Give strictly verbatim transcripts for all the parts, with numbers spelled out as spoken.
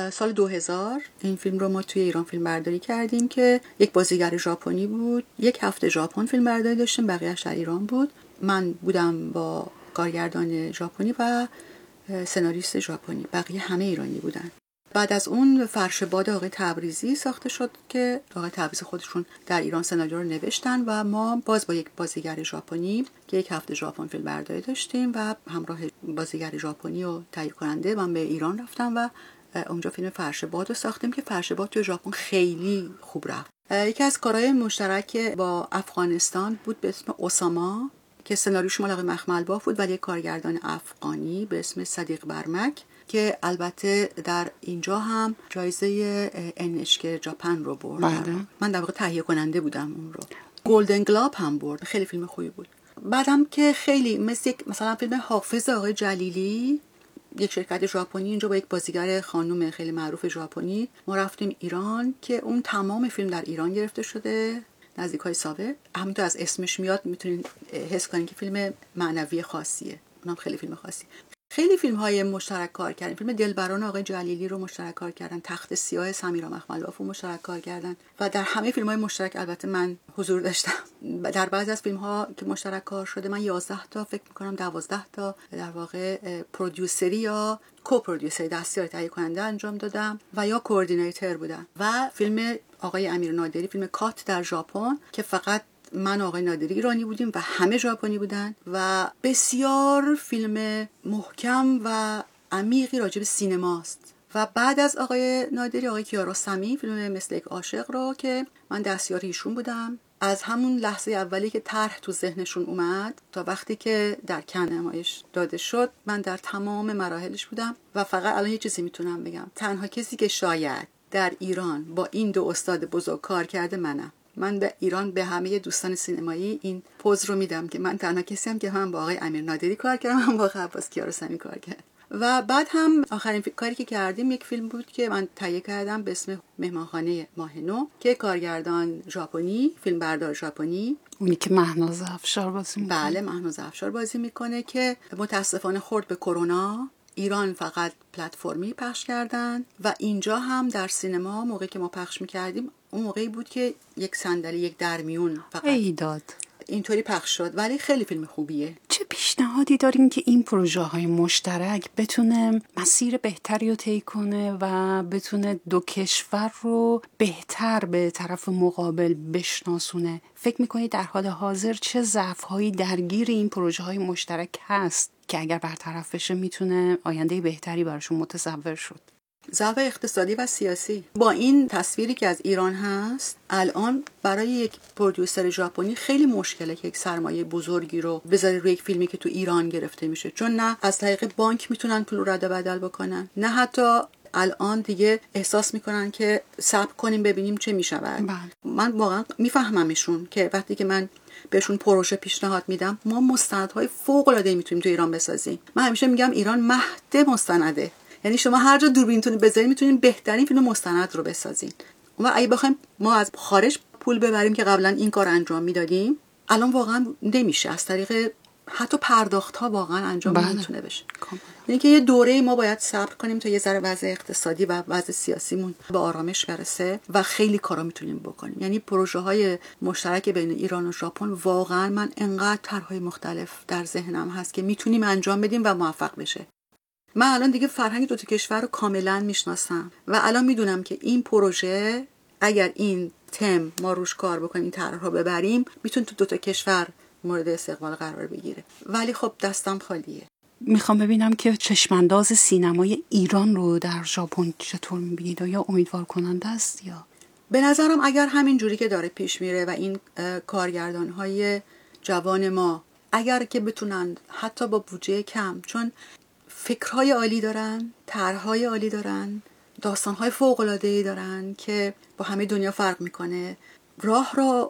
سال دو هزار این فیلم رو ما توی ایران فیلم برداری کردیم که یک بازیگر ژاپنی بود. یک هفته ژاپن فیلم برداری داشتیم، بقیه‌اش در ایران بود. من بودم با کارگردان ژاپنی و سناریست ژاپنی، بقیه همه ایرانی بودن. بعد از اون فرش باد آقای تبریزی ساخته شد که آقای تبریزی خودشون در ایران سناریو رو نوشتن و ما باز با یک بازیگر ژاپنی که یک هفته ژاپن فیلم برداری داشتیم و همراه بازیگر ژاپنی و تهیه کننده من به ایران رفتم و اونجا فیلم فرش باد رو ساختیم که فرش باد توی ژاپن خیلی خوب رفت. یکی از کارهای مشترک با افغانستان بود به اسم اوساما که سناریوش مال آقای مخملباف بود ولی یک کارگردان افغانی به اسم صدیق برمک که البته در اینجا هم جایزه ان اچ کی ژاپن رو برد. بله. من در واقع تهیه کننده بودم اون رو. گلدن گلاب هم برد. خیلی فیلم خوبی بود. بعدم که خیلی مثل مثلا فیلم حافظ آقای جلیلی، یک شرکت ژاپنی اینجا با یک بازیگر خانم خیلی معروف ژاپنی ما رفتیم ایران که اون تمام فیلم در ایران گرفته شده نزدیکای ساوه. همونطور از اسمش میاد میتونین حس کنین که فیلم معنوی خاصیه. اونم خیلی فیلم خاصی. خیلی فیلم های مشترک کار کردن. فیلم دلبران آقای جلیلی رو مشترک کار کردن، تخت سیاه سمیرا مخملباف رو مشترک کار کردن و در همه فیلم های مشترک البته من حضور داشتم. در بعضی از فیلم ها که مشترک کار شده من یازده تا فکر می‌کنم دوازده تا در واقع پرودیوسری یا کوپرودیوسری دستیار تهیه کننده انجام دادم و یا کوردینیتور بودم. و فیلم آقای امیر نادری، فیلم کات در ژاپن که فقط من آقای نادری ایرانی بودیم و همه ژاپنی بودن و بسیار فیلم محکم و عمیقی راجع به سینماست. و بعد از آقای نادری آقای کیارستمی فیلم مثل یک عاشق رو که من دستیار ایشون بودم. از همون لحظه اولی که طرح تو ذهنشون اومد تا وقتی که در کن نمایش داده شد من در تمام مراحلش بودم و فقط الان یه چیزی میتونم بگم، تنها کسی که شاید در ایران با این دو استاد بزرگ کار کرده منم. من به ایران به همه دوستان سینمایی این پوز رو میدم که من تنها کسی هم که هم با آقای امیر نادری کار کردم هم با عباس کیارستمی کار کردم. و بعد هم آخرین کاری که کردیم یک فیلم بود که من تهیه کردم به اسم مهمانخانه ماه نو که کارگردان ژاپنی، فیلمبردار ژاپنی، اونی که مهناز افشار بازی میکنه. بله مهناز افشار بازی میکنه که متاسفانه خورد به کرونا. ایران فقط پلتفرمی پخش کردن و اینجا هم در سینما موقعی که ما پخش میکردیم اون موقعی بود که یک صندلی یک درمیون فقط ایداد اینطوری پخش شد ولی خیلی فیلم خوبیه. چه پیشنهادی دارین که این پروژه های مشترک بتونه مسیر بهتری رو طی کنه و بتونه دو کشور رو بهتر به طرف مقابل بشناسونه؟ فکر میکنید در حال حاضر چه ضعف‌هایی درگیر این پروژه های مشترک هست که اگر برطرف بشه میتونه آینده بهتری براشون متصور شد؟ ضعف اقتصادی و سیاسی. با این تصویری که از ایران هست الان برای یک پرودیوسر ژاپنی خیلی مشکله که یک سرمایه بزرگی رو بذاره روی یک فیلمی که تو ایران گرفته میشه، چون نه از طریق بانک میتونن پول رو رد و بدل بکنن، نه حتی الان دیگه احساس میکنن که صبر کنیم ببینیم چه میشود. من واقعا میفهممشون که وقتی که من بهشون پروژه پیشنهاد میدم ما مستندهای فوق العاده میتونیم تو ایران بسازیم. من همیشه میگم ایران مهد مستنده، یعنی شما هر جا دوربینتون بذارین میتونین بهترین فیلم مستند رو بسازین. و اگه بخوایم ما از خارج پول ببریم که قبلا این کار انجام میدادیم الان واقعا نمیشه، از طریق حتی پرداخت ها واقعا انجام نمیتونه بشه. یعنی که یه دوره ما باید صبر کنیم تا یه ذره وضع اقتصادی و وضع سیاسیمون به آرامش برسه و خیلی کارا میتونیم بکنیم. یعنی پروژه های مشترک بین ایران و ژاپن واقعا من انقدر طرحهای مختلف در ذهنم هست که میتونیم انجام بدیم و موفق بشه. من الان دیگه فرهنگ دو تا کشور رو کاملا میشناسم و الان میدونم که این پروژه اگر این تم ما روش کار بکنیم، این طرح رو ببریم، میتونه تو دو تا کشور مورد استقبال قرار بگیره. ولی خب دستم خالیه. میخوام ببینم که چشمانداز سینمای ایران رو در ژاپن چطور میبینید؟ یا امیدوار کننده است؟ یا به نظرم اگر همین جوری که داره پیش میره و این کارگردان‌های جوان ما اگر که بتونن حتی با بودجه کم، چون فکرهای عالی دارن، طرحهای عالی دارن، داستانهای فوق‌العاده‌ای دارن که با همه دنیا فرق میکنه. راه رو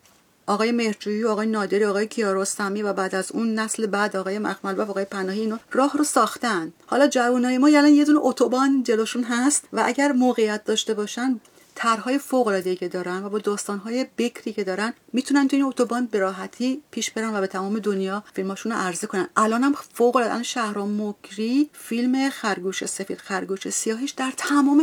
آقای مهرجویی، آقای نادری، آقای کیارستمی و بعد از اون نسل بعد آقای مخملباف، آقای پناهی اینا راه رو ساختن. حالا جوانای ما یعنی یه دونه اتوبان جلوشون هست و اگر موقعیت داشته باشن، طرحهای فوق‌العاده‌ای که دارن و با داستانهای بکری که دارن میتونن تو این اتوبان به راحتی پیش برن و به تمام دنیا فیلماشون رو عرضه کنن. الانم فوق‌العاده شهرام مکری فیلم خرگوش سفید خرگوش سیاهش در تمام